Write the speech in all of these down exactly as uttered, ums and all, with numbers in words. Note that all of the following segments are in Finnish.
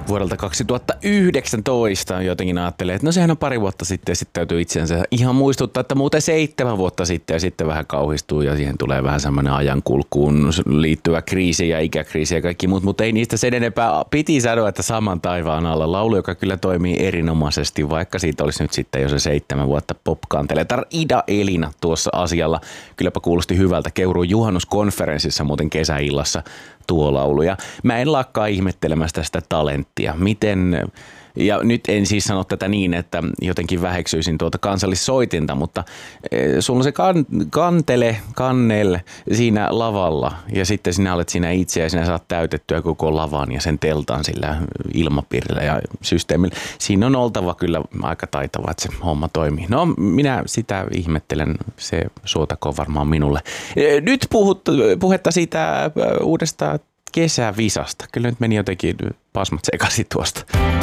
vuodelta kaksituhattayhdeksäntoista. Jotenkin ajattelee, että no sehän on pari vuotta sitten ja sitten täytyy itsensä ihan muistuttaa, että muuten seitsemän vuotta sitten ja sitten vähän kauhistuu ja siihen tulee vähän semmoinen ajankulkuun liittyvä kriisi ja ikäkriisi ja kaikki muut, mutta ei niistä sen enempää. Piti sanoa, että saman taivaan alla laulu, joka kyllä toimii erinomaisesti, vaikka siitä olisi nyt sitten jo se seitsemän vuotta popkanteletar Ida Elina tuossa asialla. Kylläpä kuulosti hyvältä Keuruun juhannuskonferenssissa muuten kesäillassa tuo laulu. Ja mä en lakkaa ihmettelemästä sitä talenttia. Miten, ja nyt en siis sano tätä niin, että jotenkin väheksyisin tuota kansallissoitinta, mutta e, sulla on se kan, kantele, kannel siinä lavalla ja sitten sinä olet siinä itse ja sinä saat täytettyä koko lavan ja sen teltan sillä ilmapiirillä ja systeemillä. Siinä on oltava kyllä aika taitava, että se homma toimii. No minä sitä ihmettelen, se suotakoon varmaan minulle. E, nyt puhut, puhetta siitä uudesta kesävisasta. Kyllä nyt meni jotenkin pasmat sekaisin tuosta.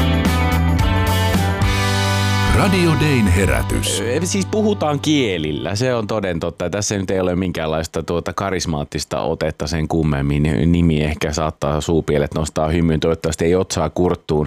Radio Dayn herätys. Siis puhutaan kielillä, se on toden totta. Tässä nyt ei ole minkäänlaista tuota karismaattista otetta sen kummemmin. Nimi ehkä saattaa suupielet nostaa hymyyn, toivottavasti ei otsaa kurttuun.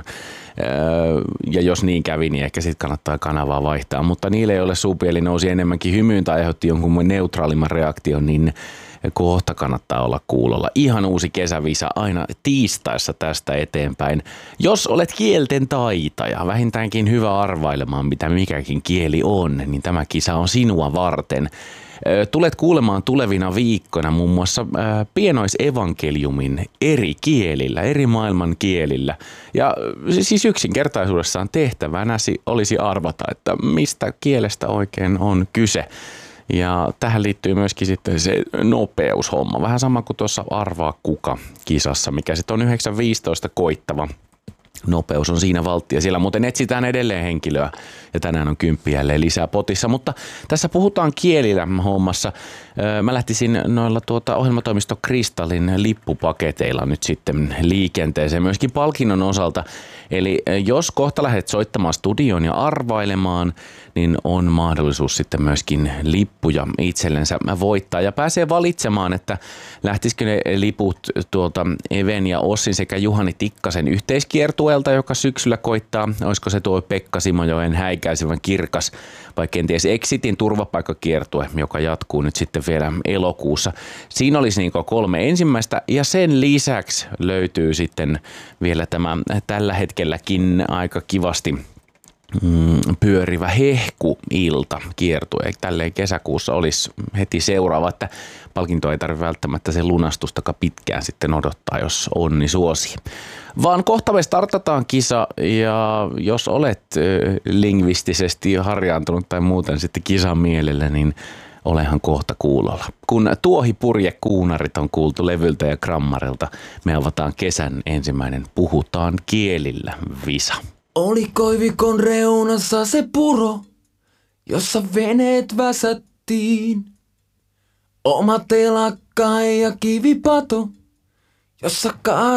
Ja jos niin kävi, niin ehkä sitten kannattaa kanavaa vaihtaa. Mutta niille, joille suupieli nousi enemmänkin hymyyn tai aiheutti jonkun neutraalimman reaktion, niin kohta kannattaa olla kuulolla. Ihan uusi kesävisa aina tiistaissa tästä eteenpäin. Jos olet kielten taitaja, vähintäänkin hyvä arvailemaan, mitä mikäkin kieli on, niin tämä kisa on sinua varten. Tulet kuulemaan tulevina viikkoina muun muassa pienoisevankeliumin eri kielillä, eri maailman kielillä. Ja siis yksinkertaisuudessaan tehtävänäsi olisi arvata, että mistä kielestä oikein on kyse. Ja tähän liittyy myöskin sitten se nopeushomma. Vähän sama kuin tuossa Arvaa kuka -kisassa, mikä sitten on yhdeksän viisitoista koittava. Nopeus on siinä valttia. Siellä muuten etsitään edelleen henkilöä ja tänään on kymppi jälleen lisää potissa. Mutta tässä puhutaan kielillä hommassa. Mä lähtisin noilla tuota ohjelmatoimisto Kristallin lippupaketeilla nyt sitten liikenteeseen myöskin palkinnon osalta. Eli jos kohta lähdet soittamaan studioon ja arvailemaan, niin on mahdollisuus sitten myöskin lippuja itsellensä voittaa. Ja pääsee valitsemaan, että lähtisikö ne liput tuolta Even ja Ossin sekä Juhani Tikkasen yhteiskiertueelta, joka syksyllä koittaa. Olisiko se tuo Pekka Simojoen häikäisevän kirkas vai kenties Exitin turvapaikkakiertue, joka jatkuu nyt sitten vielä elokuussa. Siinä olisi niin kolme ensimmäistä ja sen lisäksi löytyy sitten vielä tämä tällä hetkelläkin aika kivasti mm, pyörivä hehkuilta kiertue. Tälleen kesäkuussa olisi heti seuraava, että palkinto ei tarvitse välttämättä sen lunastustakaan pitkään sitten odottaa, jos onni suosii. Vaan kohta me startataan kisa ja jos olet lingvistisesti harjaantunut tai muuten sitten kisan mielellä, niin olehan kohta kuulolla. Kun Tuohipurjekuunarit on kuultu levyltä ja grammarilta, me avataan kesän ensimmäinen Puhutaan kielillä -visa. Oli koivikon reunassa se puro, jossa veneet väsättiin. Oma telakka ja kivipato, jossa ka-